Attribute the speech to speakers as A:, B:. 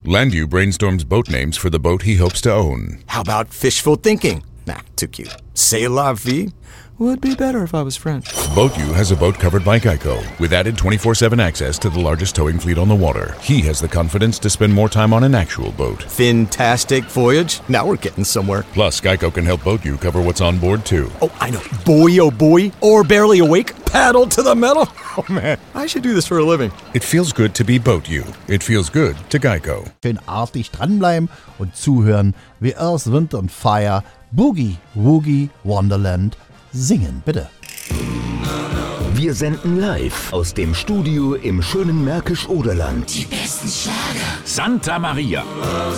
A: Landu brainstorms boat names for the boat he hopes to own.
B: How about fishful thinking? Nah, too cute. C'est la vie? Would be better if I was French.
A: BoatU has a boat covered by Geico, with added 24/7 access to the largest towing fleet on the water. He has the confidence to spend more time on an actual boat.
B: Fantastic voyage. Now we're getting somewhere.
A: Plus, Geico can help BoatU cover what's on board, too.
B: Oh, I know. Boy, oh boy. Or barely awake. Paddle to the metal. Oh, man. I should do this for a living.
A: It feels good to be BoatU. It feels good to Geico.
C: Schön artig dranbleiben und zuhören, wie Earth, Wind und Fire Boogie Woogie Wonderland singen, bitte.
D: Wir senden live aus dem Studio im schönen Märkisch-Oderland.
E: Die besten Schlager.
F: Santa Maria.